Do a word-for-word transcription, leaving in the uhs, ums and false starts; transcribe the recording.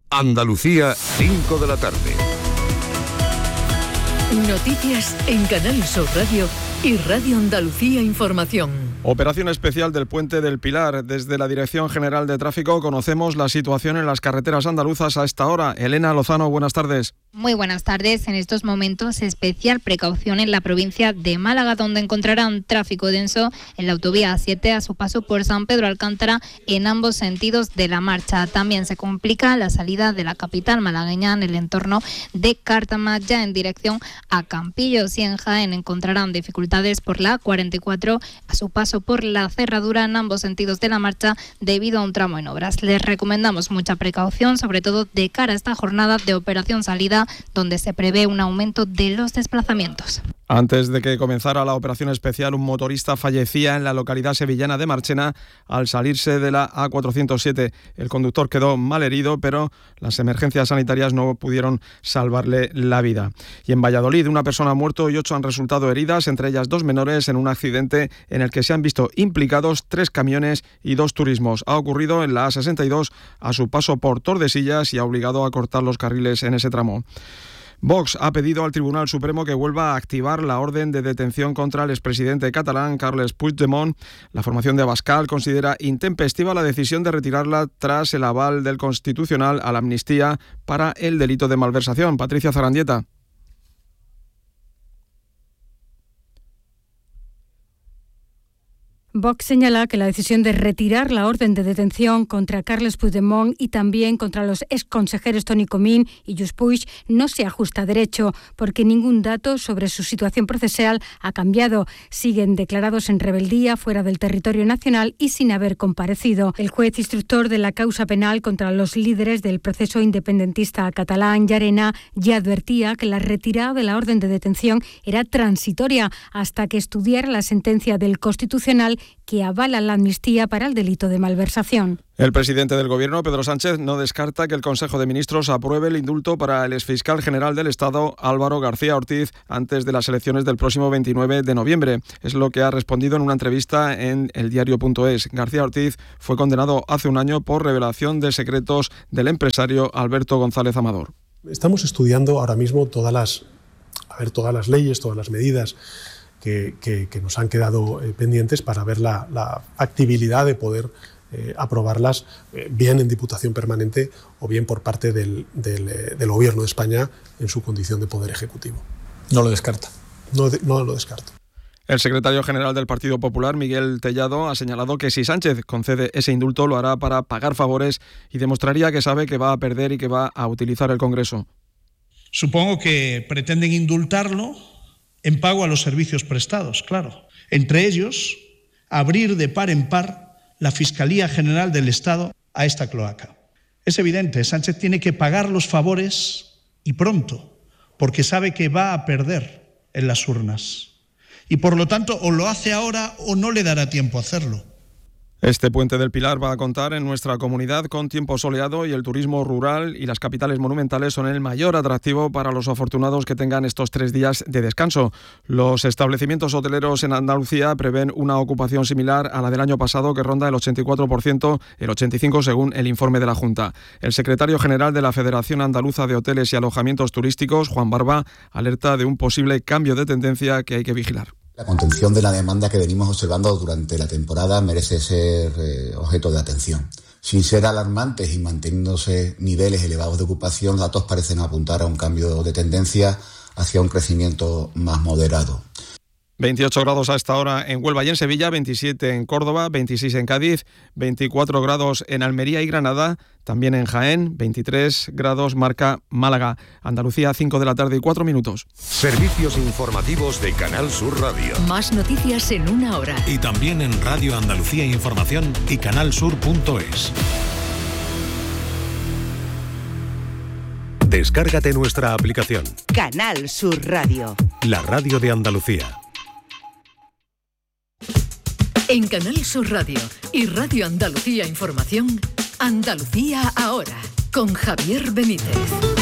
Andalucía, cinco de la tarde. Noticias en Canal Sur Radio y Radio Andalucía Información. Operación especial del Puente del Pilar. Desde la Dirección General de Tráfico conocemos la situación en las carreteras andaluzas a esta hora. Elena Lozano, buenas tardes. Muy buenas tardes. En estos momentos, especial precaución en la provincia de Málaga, donde encontrarán tráfico denso en la autovía A siete a su paso por San Pedro Alcántara en ambos sentidos de la marcha. También se complica la salida de la capital malagueña en el entorno de Cártama, ya en dirección a Campillos, y en Jaén encontrarán dificultades por la A cuarenta y cuatro a su paso por la cerradura en ambos sentidos de la marcha debido a un tramo en obras. Les recomendamos mucha precaución, sobre todo de cara a esta jornada de operación salida, donde se prevé un aumento de los desplazamientos. Antes de que comenzara la operación especial, un motorista fallecía en la localidad sevillana de Marchena al salirse de la A cuatrocientos siete. El conductor quedó malherido, pero las emergencias sanitarias no pudieron salvarle la vida. Y en Valladolid, una persona ha muerto y ocho han resultado heridas, entre ellas dos menores, en un accidente en el que se han visto implicados tres camiones y dos turismos. Ha ocurrido en la A sesenta y dos a su paso por Tordesillas y ha obligado a cortar los carriles en ese tramo. Vox ha pedido al Tribunal Supremo que vuelva a activar la orden de detención contra el expresidente catalán Carles Puigdemont. La formación de Abascal considera intempestiva la decisión de retirarla tras el aval del Constitucional a la amnistía para el delito de malversación. Patricia Zarandieta. Vox señala que la decisión de retirar la orden de detención contra Carles Puigdemont y también contra los exconsejeros Toni Comín y Lluís Puig no se ajusta a derecho, porque ningún dato sobre su situación procesal ha cambiado. Siguen declarados en rebeldía fuera del territorio nacional y sin haber comparecido. El juez instructor de la causa penal contra los líderes del proceso independentista catalán, Llarena, ya advertía que la retirada de la orden de detención era transitoria hasta que estudiara la sentencia del Constitucional que avala la amnistía para el delito de malversación. El presidente del Gobierno, Pedro Sánchez, no descarta que el Consejo de Ministros apruebe el indulto para el exfiscal general del Estado, Álvaro García Ortiz, antes de las elecciones del próximo veintinueve de noviembre. Es lo que ha respondido en una entrevista en eldiario punto es. García Ortiz fue condenado hace un año por revelación de secretos del empresario Alberto González Amador. Estamos estudiando ahora mismo todas las, a ver, todas las leyes, todas las medidas Que, que, que nos han quedado eh, pendientes para ver la, la factibilidad de poder eh, aprobarlas eh, bien en Diputación Permanente o bien por parte del, del, eh, del Gobierno de España en su condición de Poder Ejecutivo. No lo descarta. No, de, no lo descarto. El secretario general del Partido Popular, Miguel Tellado, ha señalado que si Sánchez concede ese indulto lo hará para pagar favores y demostraría que sabe que va a perder y que va a utilizar el Congreso. Supongo que pretenden indultarlo en pago a los servicios prestados, claro. Entre ellos, abrir de par en par la Fiscalía General del Estado a esta cloaca. Es evidente, Sánchez tiene que pagar los favores y pronto, porque sabe que va a perder en las urnas. Y por lo tanto, o lo hace ahora o no le dará tiempo a hacerlo. Este Puente del Pilar va a contar en nuestra comunidad con tiempo soleado y el turismo rural y las capitales monumentales son el mayor atractivo para los afortunados que tengan estos tres días de descanso. Los establecimientos hoteleros en Andalucía prevén una ocupación similar a la del año pasado, que ronda el ochenta y cuatro por ciento, el ochenta y cinco por ciento según el informe de la Junta. El secretario general de la Federación Andaluza de Hoteles y Alojamientos Turísticos, Juan Barba, alerta de un posible cambio de tendencia que hay que vigilar. La contención de la demanda que venimos observando durante la temporada merece ser eh, objeto de atención. Sin ser alarmantes y manteniéndose niveles elevados de ocupación, datos parecen apuntar a un cambio de tendencia hacia un crecimiento más moderado. veintiocho grados a esta hora en Huelva y en Sevilla, veintisiete en Córdoba, veintiséis en Cádiz, veinticuatro grados en Almería y Granada, también en Jaén, veintitrés grados marca Málaga. Andalucía, cinco de la tarde y cuatro minutos. Servicios informativos de Canal Sur Radio. Más noticias en una hora. Y también en Radio Andalucía Información y canalsur punto es. Descárgate nuestra aplicación. Canal Sur Radio. La radio de Andalucía. En Canal Sur Radio y Radio Andalucía Información, Andalucía ahora, con Javier Benítez.